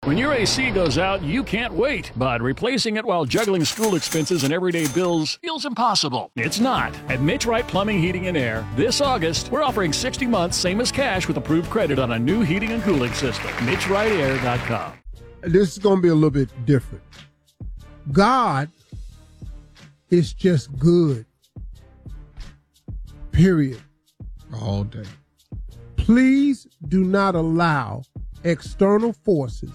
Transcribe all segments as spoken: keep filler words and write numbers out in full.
When your A C goes out, you can't wait, but replacing it while juggling school expenses and everyday bills feels impossible. It's not. At Mitch Wright Plumbing, Heating, and Air, this August, we're offering sixty months, same as cash, with approved credit on a new heating and cooling system. Mitch Wright Air dot com. This is going to be a little bit different. God is just good. Period. All day. Please do not allow external forces,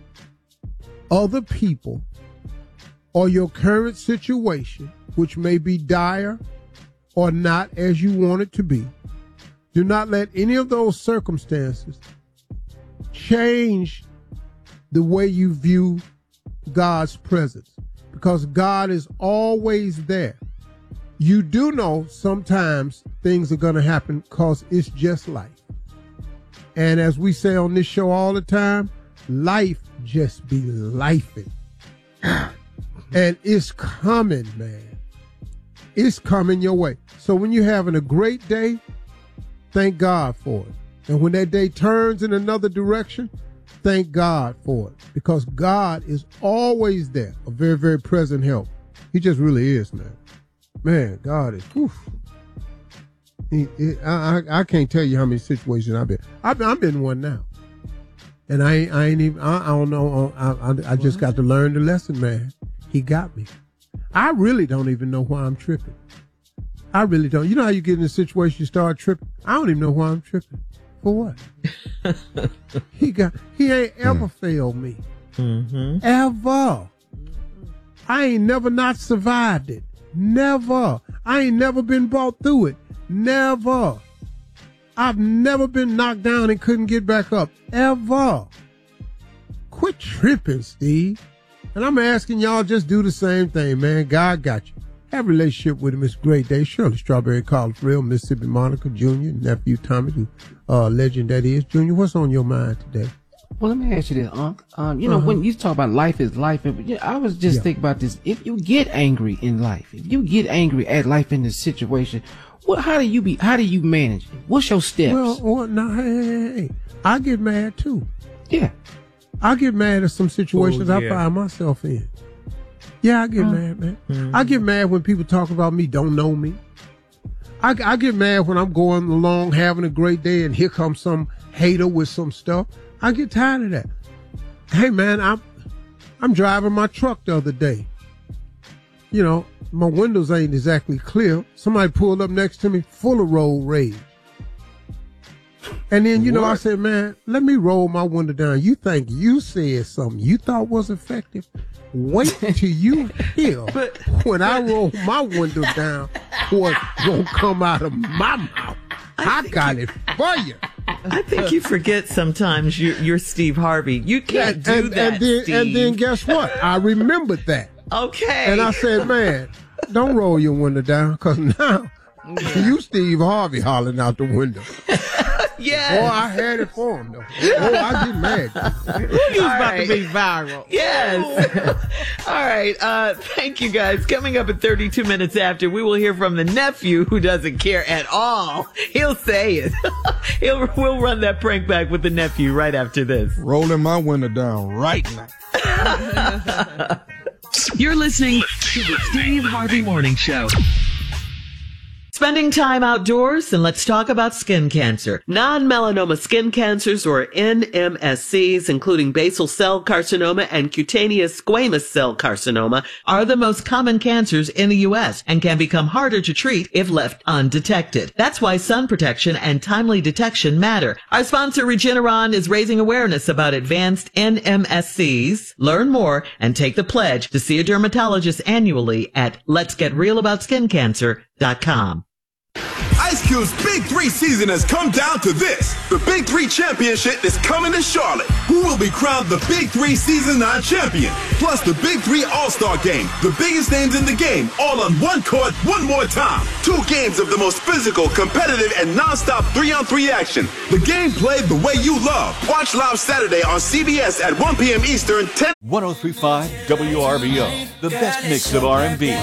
other people, or your current situation, which may be dire or not as you want it to be. Do not let any of those circumstances change the way you view God's presence, because God is always there. You do know sometimes things are going to happen because it's just life. And as we say on this show all the time, life just be lifing. And it's coming, man. It's coming your way. So when you're having a great day, thank God for it. And when that day turns in another direction, thank God for it. Because God is always there, a very, very present help. He just really is, man. Man, God is, whew. He, he, I, I, I can't tell you how many situations I've been. I've been, I'm in one now. And I ain't, I ain't even, I, I don't know, I, I, I just got to learn the lesson, man. He got me. I really don't even know why I'm tripping. I really don't. You know how you get in a situation, you start tripping? I don't even know why I'm tripping. For what? he got, he ain't ever mm. failed me. Mm-hmm. Ever. I ain't never not survived it. Never. I ain't never been brought through it. Never. I've never been knocked down and couldn't get back up. Ever. Quit tripping, Steve. And I'm asking y'all just do the same thing, man. God got you. Have a relationship with him. It's a great day. Shirley Strawberry, Carl Frill, Mississippi Monica, Junior, nephew Tommy, who uh, legend that is. Junior, what's on your mind today? Well, let me ask you this, Unc. Um, you know, uh-huh. when you talk about life is life, and you know, I was just yeah. thinking about this. If you get angry in life, if you get angry at life in this situation, what? How do you be? How do you manage it? What's your steps? Well, well no, hey, hey, hey. I get mad too. Yeah, I get mad at some situations oh, yeah. I find myself in. Yeah, I get uh, mad, man. Mm-hmm. I get mad when people talk about me, don't know me. I, I get mad when I'm going along having a great day and here comes some hater with some stuff. I get tired of that. Hey, man, I'm I'm driving my truck the other day. You know, my windows ain't exactly clear. Somebody pulled up next to me full of road rage. And then, you what? know, I said, man, let me roll my window down. You think you said something you thought was effective? Wait till you hear but, when I roll my window down what's going to come out of my mouth. I, I got you, it for you. I think you forget sometimes you're, you're Steve Harvey. You can't and, do and, that, and then, Steve. And then guess what? I remembered that. Okay. And I said, man, don't roll your window down, because now you Steve Harvey hollering out the window. Yes. Boy, I had it for him, though. Oh, I get mad. He was All about right. to be viral. Yes. All right. Uh, thank you, guys. Coming up at thirty-two minutes after, we will hear from the nephew who doesn't care at all. He'll say it. He'll, we'll run that prank back with the nephew right after this. Rolling my window down right now. You're listening to the Steve Harvey Morning Show. Spending time outdoors, and let's talk about skin cancer. Non-melanoma skin cancers, or N M S Cs, including basal cell carcinoma and cutaneous squamous cell carcinoma, are the most common cancers in the U S and can become harder to treat if left undetected. That's why sun protection and timely detection matter. Our sponsor, Regeneron, is raising awareness about advanced N M S Cs. Learn more and take the pledge to see a dermatologist annually at lets get real about skin cancer dot com. Ice Cube's Big Three season has come down to this. The Big Three Championship is coming to Charlotte. Who will be crowned the Big Three Season nine champion? Plus the Big Three All-Star Game. The biggest names in the game, all on one court, one more time. Two games of the most physical, competitive, and non-stop three-on-three action. The game played the way you love. Watch live Saturday on C B S at one p.m. Eastern, ten... one oh three point five W R B O, the best mix of R and B.